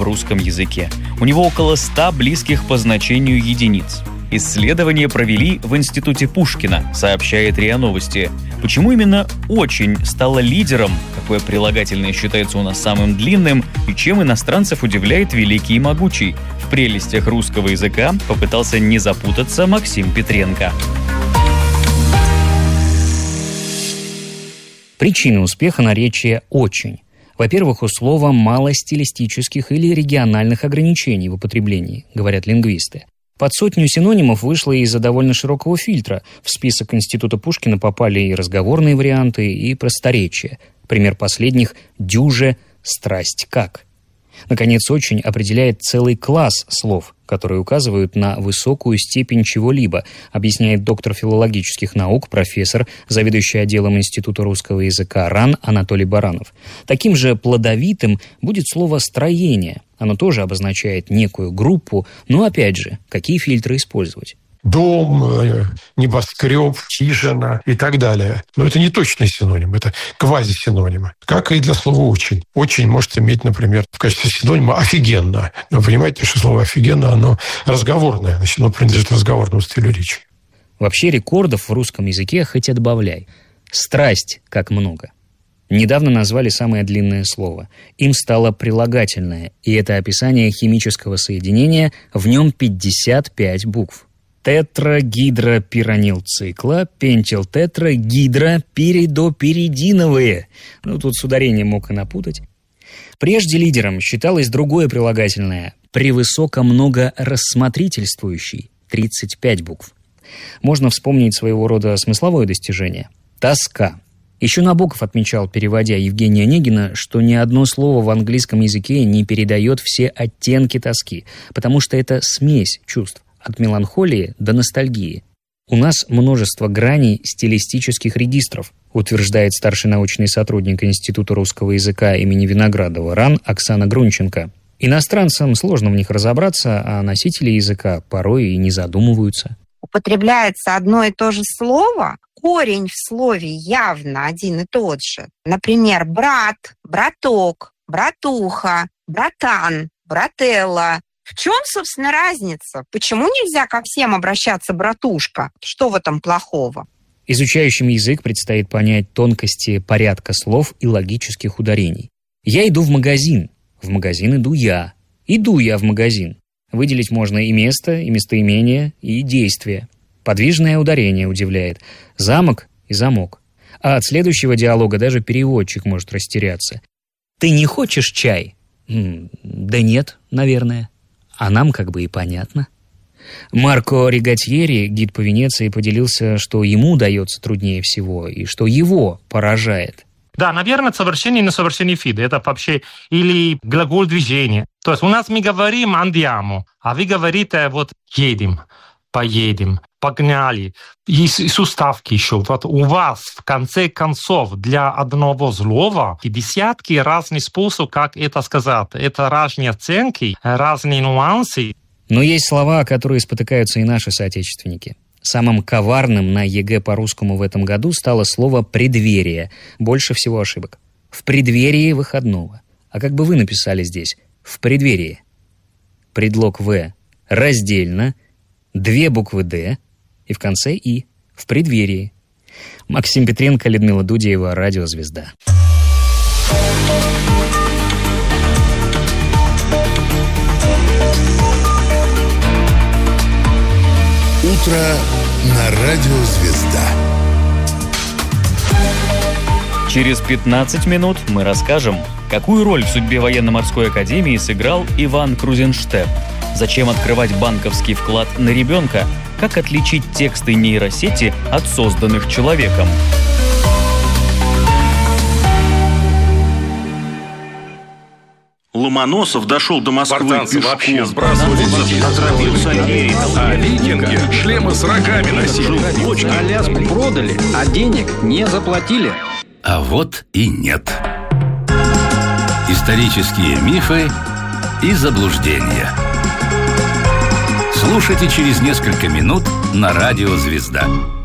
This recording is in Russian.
в русском языке. У него около 100 близких по значению единиц. Исследование провели в Институте Пушкина, сообщает РИА Новости. Почему именно «очень» стало лидером, какое прилагательное считается у нас самым длинным, и чем иностранцев удивляет великий и могучий? В прелестях русского языка попытался не запутаться Максим Петренко. Причины успеха наречия «очень». Во-первых, у слова мало стилистических или региональных ограничений в употреблении, говорят лингвисты. Под 100 синонимов вышло из-за довольно широкого фильтра. В список Института Пушкина попали и разговорные варианты, и просторечия. Пример последних – «дюже», «страсть как». Наконец, «очень» определяет целый класс слов, которые указывают на высокую степень чего-либо, объясняет доктор филологических наук, профессор, заведующий отделом Института русского языка РАН Анатолий Баранов. Таким же плодовитым будет слово «строение». Оно тоже обозначает некую группу, но, опять же, какие фильтры использовать? Дом, небоскреб, хижина и так далее. Но это не точный синоним, это квазисинонимы. Как и для слова «очень». «Очень» может иметь, например, в качестве синонима «офигенно». Вы понимаете, что слово «офигенно», оно разговорное, значит, оно принадлежит разговорному стилю речи. Вообще рекордов в русском языке хоть отбавляй. «Страсть» как много. Недавно назвали самое длинное слово. Им стало прилагательное, и это описание химического соединения, в нем 55 букв. Тетрагидропиранилцикла, пентилтетрагидропиридопиридиновые. Тут с ударением мог и напутать. Прежде лидером считалось другое прилагательное «превысоко много рассмотрительствующий» — 35 букв. Можно вспомнить своего рода смысловое достижение — тоска. Еще Набоков отмечал, переводя Евгения Онегина, что ни одно слово в английском языке не передает все оттенки тоски, потому что это смесь чувств. От меланхолии до ностальгии. У нас множество граней стилистических регистров, утверждает старший научный сотрудник Института русского языка имени Виноградова РАН Оксана Грунченко. Иностранцам сложно в них разобраться, а носители языка порой и не задумываются. Употребляется одно и то же слово, корень в слове явно один и тот же. Например, брат, браток, братуха, братан, брателла. В чем, собственно, разница? Почему нельзя ко всем обращаться братушка? Что в этом плохого? Изучающим язык предстоит понять тонкости порядка слов и логических ударений. Я иду в магазин иду я. Иду я в магазин. Выделить можно и место, и местоимение, и действие. Подвижное ударение удивляет. Замок и замок. А от следующего диалога даже переводчик может растеряться. Ты не хочешь чай? Да нет, наверное. А нам как бы и понятно. Марко Ригатьери, гид по Венеции, поделился, что ему дается труднее всего и что его поражает. Да, наверное, совершение и несовершение фиды. Это вообще или глагол движения. То есть у нас мы говорим «andiamo», а вы говорите вот «едем», «поедем», «погнали». Есть суставки еще. Вот у вас, в конце концов, для одного слова десятки разных способов, как это сказать. Это разные оценки, разные нюансы. Но есть слова, о которые спотыкаются и наши соотечественники. Самым коварным на ЕГЭ по-русскому в этом году стало слово «преддверие». Больше всего ошибок. В преддверии выходного. А как бы вы написали здесь? В преддверии. Предлог «в» раздельно, 2 буквы «д» и в конце «и». В преддверии. Максим Петренко, Людмила Дудеева, Радио Звезда. Утро на Радио Звезда. Через 15 минут мы расскажем, какую роль в судьбе военно-морской академии сыграл Иван Крузенштерн, зачем открывать банковский вклад на ребенка, как отличить тексты нейросети от созданных человеком. Ломоносов дошел до Москвы пешком. Вообще сбрасывали а викинги шлемы с рогами носили. Аляску продали, а денег не заплатили. А вот и нет. Исторические мифы и заблуждения. Слушайте через несколько минут на Радио Звезда.